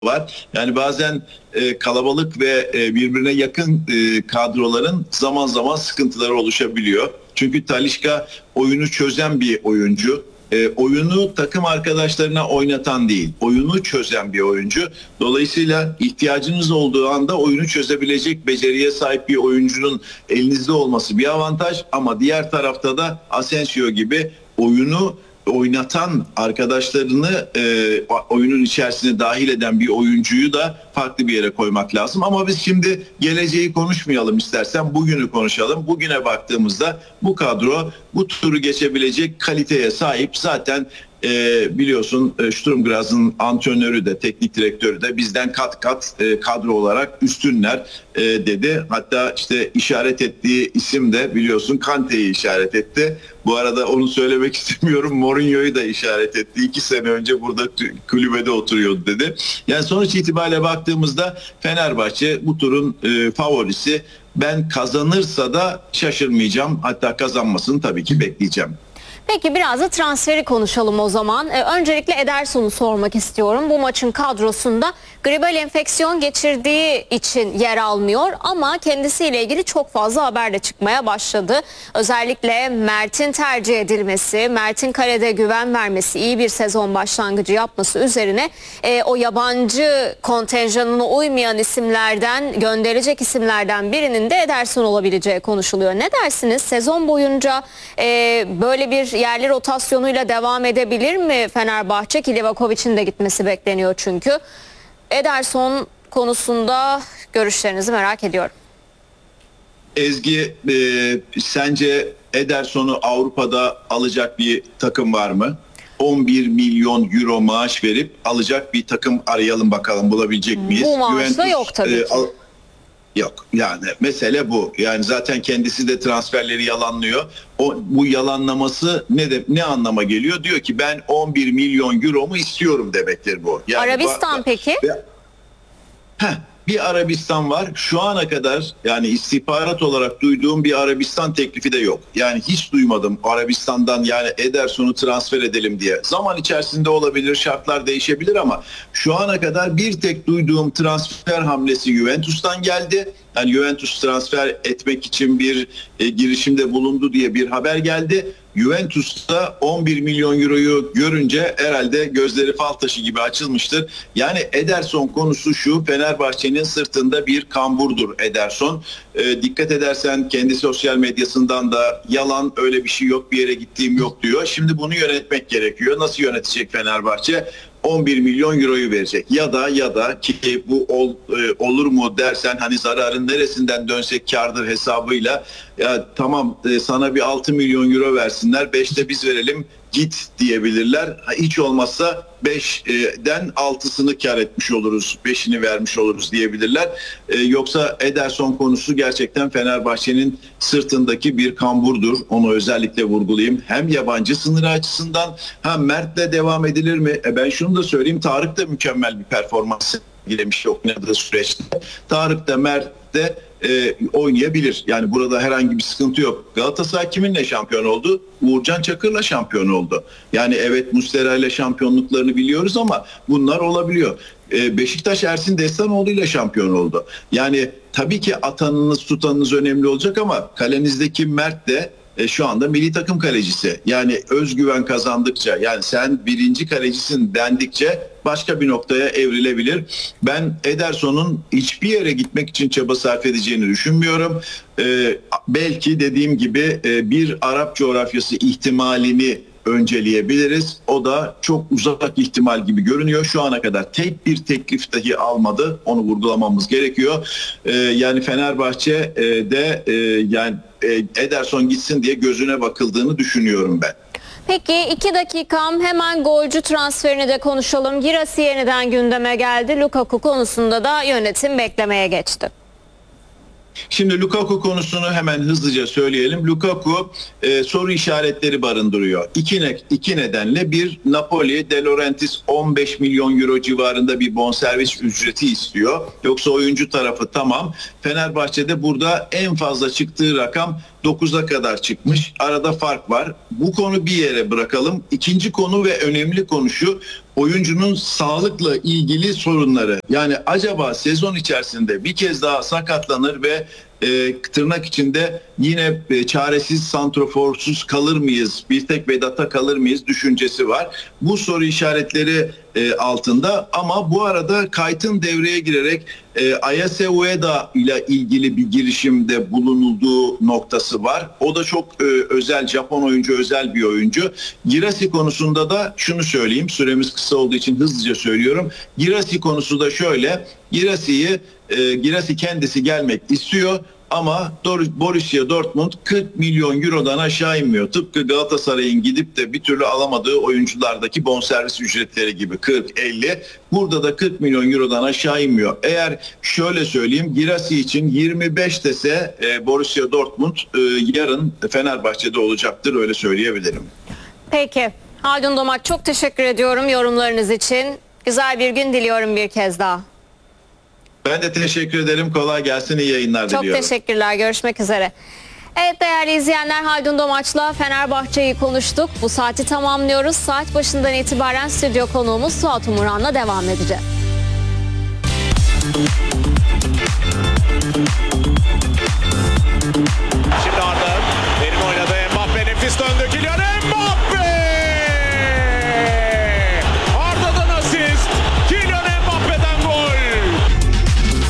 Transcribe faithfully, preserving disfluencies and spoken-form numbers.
var. Yani bazen e, kalabalık ve e, birbirine yakın e, kadroların zaman zaman sıkıntıları oluşabiliyor. Çünkü Talisca oyunu çözen bir oyuncu. E, oyunu takım arkadaşlarına oynatan değil, oyunu çözen bir oyuncu. Dolayısıyla ihtiyacınız olduğu anda oyunu çözebilecek beceriye sahip bir oyuncunun elinizde olması bir avantaj. Ama diğer tarafta da Asensio gibi oyunu oynatan arkadaşlarını e, oyunun içerisine dahil eden bir oyuncuyu da farklı bir yere koymak lazım. Ama biz şimdi geleceği konuşmayalım, istersen bugünü konuşalım. Bugüne baktığımızda bu kadro bu turu geçebilecek kaliteye sahip. Zaten e, biliyorsun e, Sturm Graz'ın antrenörü de teknik direktörü de bizden kat kat e, kadro olarak üstünler e, dedi. Hatta işte işaret ettiği isim de biliyorsun Kante'yi işaret etti. Bu arada onu söylemek istemiyorum. Mourinho'yu da işaret etti. İki sene önce burada kulübede oturuyordu dedi. Yani sonuç itibariyle baktığımızda Fenerbahçe bu turun e, favorisi. Ben kazanırsa da şaşırmayacağım. Hatta kazanmasını tabii ki bekleyeceğim. Peki biraz da transferi konuşalım o zaman. Ee, öncelikle Ederson'u sormak istiyorum. Bu maçın kadrosunda gribal enfeksiyon geçirdiği için yer almıyor ama kendisiyle ilgili çok fazla haber de çıkmaya başladı. Özellikle Mert'in tercih edilmesi, Mert'in kalede güven vermesi, iyi bir sezon başlangıcı yapması üzerine e, o yabancı kontenjanına uymayan isimlerden, gönderecek isimlerden birinin de Ederson olabileceği konuşuluyor. Ne dersiniz? Sezon boyunca e, böyle bir yerli rotasyonuyla devam edebilir mi Fenerbahçe? Ki Livakovic'in de gitmesi bekleniyor çünkü. Ederson konusunda görüşlerinizi merak ediyorum. Ezgi, e, sence Ederson'u Avrupa'da alacak bir takım var mı? on bir milyon euro maaş verip alacak bir takım arayalım bakalım, bulabilecek miyiz? Bu maaşla yok tabii e, ki. Al- Yok, yani mesele bu. Yani zaten kendisi de transferleri yalanlıyor. O bu yalanlaması ne de ne anlama geliyor? Diyor ki ben on bir milyon euromu istiyorum demektir bu. Yani Arabistan bu, peki? Heh, bir Arabistan var. Şu ana kadar yani istihbarat olarak duyduğum bir Arabistan teklifi de yok. Yani hiç duymadım Arabistan'dan yani Ederson'u transfer edelim diye. Zaman içerisinde olabilir, şartlar değişebilir ama şu ana kadar bir tek duyduğum transfer hamlesi Juventus'tan geldi. Yani Juventus transfer etmek için bir e, girişimde bulundu diye bir haber geldi. Juventus'ta on bir milyon euroyu görünce herhalde gözleri fal taşı gibi açılmıştır. Yani Ederson konusu şu: Fenerbahçe'nin sırtında bir kamburdur Ederson. E, dikkat edersen kendi sosyal medyasından da yalan, öyle bir şey yok, bir yere gittiğim yok diyor. Şimdi bunu yönetmek gerekiyor. Nasıl yönetecek Fenerbahçe? on bir milyon euroyu verecek ya da ya da ki bu ol, e, olur mu dersen, hani zararın neresinden dönsek kârdır hesabıyla, ya tamam e, sana bir altı milyon euro versinler, beşte biz verelim git diyebilirler. Hiç olmazsa beşten altısını kar etmiş oluruz, beşini vermiş oluruz diyebilirler. Ee, yoksa Ederson konusu gerçekten Fenerbahçe'nin sırtındaki bir kamburdur. Onu özellikle vurgulayayım. Hem yabancı sınırı açısından hem Mert'le devam edilir mi? E ben şunu da söyleyeyim. Tarık da mükemmel bir performans sergilemiş oynadığı süreçte. Tarık da Mert de e, oynayabilir. Yani burada herhangi bir sıkıntı yok. Galatasaray kiminle şampiyon oldu? Uğurcan Çakır'la şampiyon oldu. Yani evet, Muslera ile şampiyonluklarını biliyoruz ama bunlar olabiliyor. E, Beşiktaş Ersin Destanoğlu ile şampiyon oldu. Yani tabii ki atanınız tutanınız önemli olacak ama kalenizdeki Mert de e, şu anda milli takım kalecisi. Yani özgüven kazandıkça, yani sen birinci kalecisin dendikçe başka bir noktaya evrilebilir. Ben Ederson'un hiçbir yere gitmek için çaba sarf edeceğini düşünmüyorum. Ee, belki dediğim gibi e, bir Arap coğrafyası ihtimalini önceleyebiliriz. O da çok uzak ihtimal gibi görünüyor. Şu ana kadar tek bir teklif dahi almadı. Onu vurgulamamız gerekiyor. Ee, yani Fenerbahçe e, de e, yani e, Ederson gitsin diye gözüne bakıldığını düşünüyorum ben. Peki iki dakikam, hemen golcü transferini de konuşalım. Girassi yeniden gündeme geldi. Lukaku konusunda da yönetim beklemeye geçti. Şimdi Lukaku konusunu hemen hızlıca söyleyelim. Lukaku e, soru işaretleri barındırıyor. İki, ne, iki nedenle: bir, Napoli De Laurentiis on beş milyon euro civarında bir bonservis ücreti istiyor. Yoksa oyuncu tarafı tamam. Fenerbahçe'de burada en fazla çıktığı rakam dokuza kadar çıkmış. Arada fark var. Bu konu bir yere bırakalım. İkinci konu ve önemli konu şu: oyuncunun sağlıkla ilgili sorunları. Yani acaba sezon içerisinde bir kez daha sakatlanır ve e, tırnak içinde yine e, çaresiz santroforsuz kalır mıyız? Bir tek Vedat'a kalır mıyız düşüncesi var. Bu soru işaretleri e, altında ama bu arada Kayt'ın devreye girerek e, Ayase Ueda ile ilgili bir girişimde bulunulduğu noktası var. O da çok e, özel, Japon oyuncu, özel bir oyuncu. Girasi konusunda da şunu söyleyeyim, süremiz kısa olduğu için hızlıca söylüyorum. Girasi konusu da şöyle, Girasi'yi e, Girasi kendisi gelmek istiyor. Ama Borussia Dortmund kırk milyon eurodan aşağı inmiyor. Tıpkı Galatasaray'ın gidip de bir türlü alamadığı oyunculardaki bonservis ücretleri gibi kırk elli. Burada da kırk milyon eurodan aşağı inmiyor. Eğer şöyle söyleyeyim, Girasi için yirmi beş dese e, Borussia Dortmund e, yarın Fenerbahçe'de olacaktır, öyle söyleyebilirim. Peki. Haldun Domak, çok teşekkür ediyorum yorumlarınız için. Güzel bir gün diliyorum bir kez daha. Ben de teşekkür ederim. Kolay gelsin. İyi yayınlar Çok diliyorum. teşekkürler. Görüşmek üzere. Evet değerli izleyenler, Haldun Domaç'la Fenerbahçe'yi konuştuk. Bu saati tamamlıyoruz. Saat başından itibaren stüdyo konuğumuz Suat Umuran'la devam edeceğiz. Şimdi Arda benim oynadı. Mbappe nefis döndü. Kylian Mbappe!